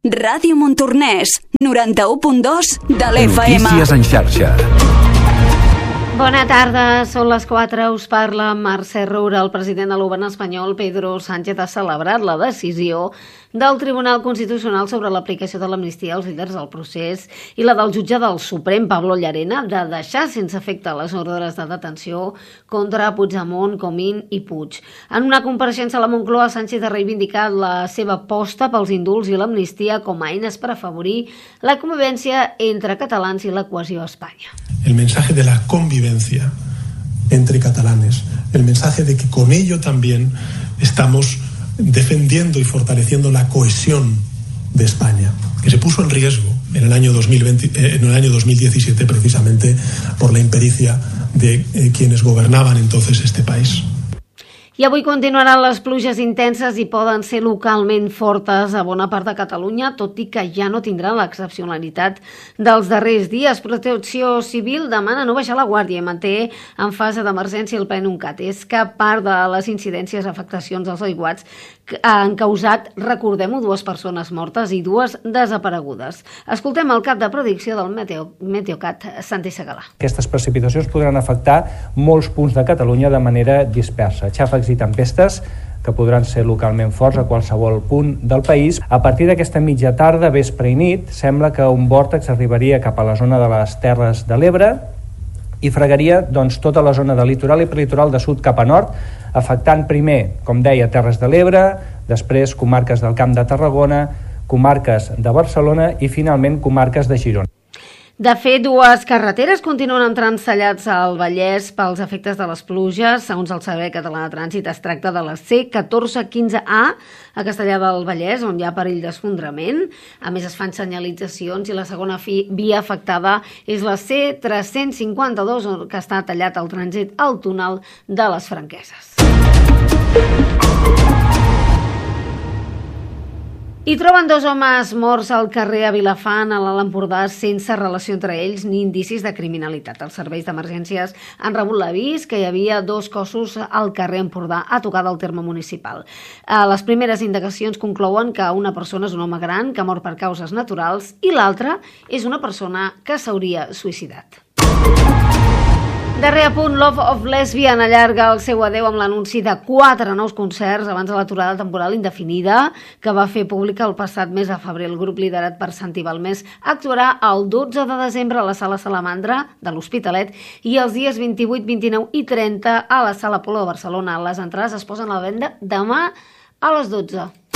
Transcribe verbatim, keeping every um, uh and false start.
Ràdio Montornès, noranta-u punt dos de l'F M. Notícies en xarxa. Bona tarda, són les quatre, us parla Mercè Roura. El president de l'U Govern espanyol, Pedro Sánchez, ha celebrat la decisió del Tribunal Constitucional sobre l'aplicació de l'amnistia als líders del procés i la del jutge del Suprem, Pablo Llarena, de deixar sense efecte les ordres de detenció contra Puigdemont, Comín i Puig. En una compareixença a la Moncloa, Sánchez ha reivindicat la seva aposta pels indults i l'amnistia com a eines per afavorir la convivència entre catalans i la cohesió a Espanya. El mensaje de la convivencia entre catalanes, el mensaje de que con ello también estamos defendiendo y fortaleciendo la cohesión de España, que se puso en riesgo en el año dos mil veinte, en el año dos mil diecisiete precisamente por la impericia de eh, quienes gobernaban entonces este país. I avui continuaran les pluges intenses i poden ser localment fortes a bona part de Catalunya, tot i que ja no tindran l'excepcionalitat dels darrers dies. Protecció Civil demana no baixar la guàrdia i manté en fase d'emergència el Plenuncat. És que part de les incidències, afectacions dels aiguats han causat, recordem-ho, dues persones mortes i dues desaparegudes. Escoltem el cap de predicció del Meteo, Meteocat, Santi Segalà. Aquestes precipitacions podran afectar molts punts de Catalunya de manera dispersa. Xàfecs i tempestes que podran ser localment forts a qualsevol punt del país. A partir d'aquesta mitja tarda, vespre i nit, sembla que un vòrtex arribaria cap a la zona de les Terres de l'Ebre i fregaria doncs, tota la zona del litoral i prelitoral de sud cap a nord, afectant primer, com deia, Terres de l'Ebre, després comarques del Camp de Tarragona, comarques de Barcelona i finalment comarques de Girona. De fet, dues carreteres continuen entrant tallats al Vallès pels efectes de les pluges. Segons el Servei Català de Trànsit, es tracta de la C catorze quinze A a Castellar del Vallès, on hi ha perill d'esfondrament. A més, es fan senyalitzacions i la segona via afectada és la C tres-cents cinquanta-dos, que està tallat el trànsit al túnel de les Franqueses. I troben dos homes morts al carrer a Vilafant, a l'Alt Empordà, sense relació entre ells ni indicis de criminalitat. Els serveis d'emergències han rebut l'avís que hi havia dos cossos al carrer Empordà, a tocar del terme municipal. Les primeres indagacions conclouen que una persona és un home gran que ha mort per causes naturals i l'altra és una persona que s'hauria suïcidat. Darrer apunt, Love of Lesbian allarga el seu adeu amb l'anunci de quatre nous concerts abans de l'aturada temporal indefinida que va fer pública el passat mes de febrer. El grup liderat per Santi Balmés actuarà el dotze de desembre a la Sala Salamandra de l'Hospitalet i els dies vint-i-vuit, vint-i-nou i trenta a la Sala Apolo de Barcelona. Les entrades es posen a la venda demà a les dotze.